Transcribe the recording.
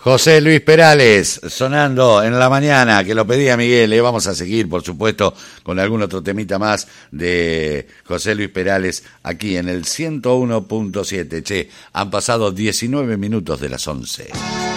José Luis Perales, sonando en la mañana, que lo pedía Miguel. Vamos a seguir, por supuesto, con algún otro temita más de José Luis Perales aquí en el 101.7. Che, han pasado 19 minutos de las 11.